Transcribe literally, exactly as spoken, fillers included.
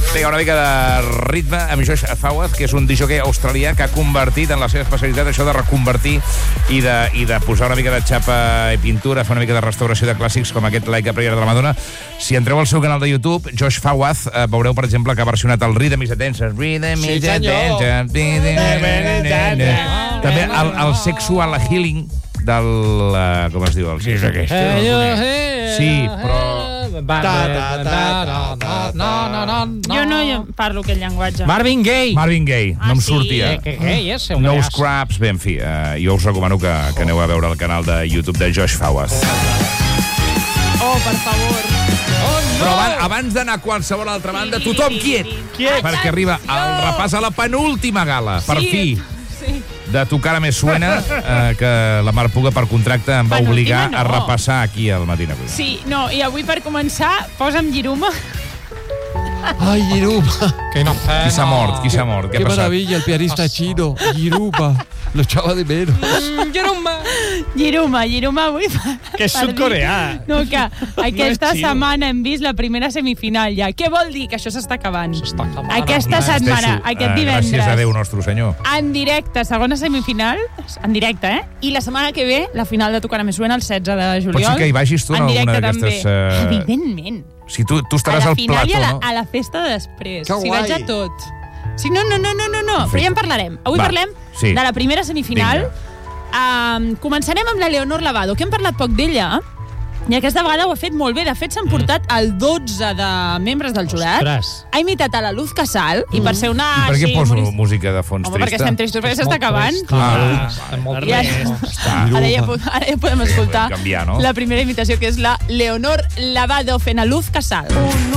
Té una mica de ritme amb Josh Fawaz, que és un disjockey australià que ha convertit en la seva especialitat això de reconvertir i de, i de posar una mica de xapa i pintura, fer una mica de restauració de clàssics com aquest Like a Prayer de la Madonna. Si entreu al seu canal de YouTube, Josh Fawaz, eh, veureu, per exemple, que ha versionat el Rhythm is Attention. Rhythm is Attention. També el, el Sexual Healing del... Uh, com es diu? El sí, és aquest. Sí, però... Jo no jo parlo aquest llenguatge. Marvin Gaye. Marvin Gaye, Ah, no em sí? sortia. Que gay és? No Scraps, bé, en fi, uh, jo us recomano que, que aneu a veure el canal de YouTube de Josh Fawaz. Oh, per favor. Però abans, abans d'anar a qualsevol altra banda, tothom quiet, Quiet. perquè arriba el repàs a la penúltima gala, per Sí, fi, sí. de Tu cara me suena, eh, que la Mar Puga, per contracte, em va Penúltima, obligar a no. repassar aquí al Matina Cuina. Sí, no, i avui per començar, posa'm Giruma. Ay, Giruba. Que no Qui s'ha mort? Qui s'ha mort? Què Qué ha passat? maravilla, el pianista chino. Giruba. Lo echaba de menos. Giruma, Giruma avui... Que és per dir- sud-coreà. No, que aquesta xino. setmana hem vist la primera semifinal ja. Què vol dir? Que això s'està acabant. S'està acabant. Aquesta setmana, Insisteixo, aquest eh, divendres. Gràcies a Déu, nostre senyor. En directe, segona semifinal, en directe, eh? I la setmana que ve, la final de Tu cara me suena, el setze de juliol. Pot ser que hi vagis tu en en alguna directe d'aquestes, també. eh, Evidentment. Si tu, tu A estaràs la al final i plató, a la, no? a la festa de després. Que Si guai. vaig a tot. Sí, no, no, no, no, no, no. Però ja en parlarem. Avui Va, parlem sí. de la primera semifinal. Um, començarem amb la Leonor Lavado, que hem parlat poc d'ella, i aquesta vegada ho ha fet molt bé. De fet, s'han portat el dotze de membres del jurat. Ostres. Ha imitat a la Luz Casal, i per ser una... I per què així, poso humorista- música de fons Home, trista? perquè estem tristos, perquè s'està acabant. Ah, Estem molt Ja, tristos. ara, ja, po- ara ja podem escoltar Podem canviar, no? la primera imitació, que és la Leonor Lavado fent a Luz Casal.